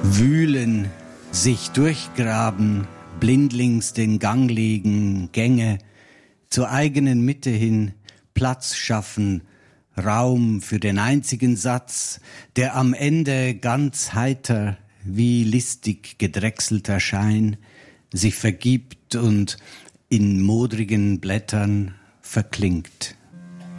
Wühlen, sich durchgraben, blindlings den Gang legen, Gänge, zur eigenen Mitte hin, Platz schaffen, Raum für den einzigen Satz, der am Ende ganz heiter, wie listig gedrechselter Schein, sich vergibt und in modrigen Blättern verklingt.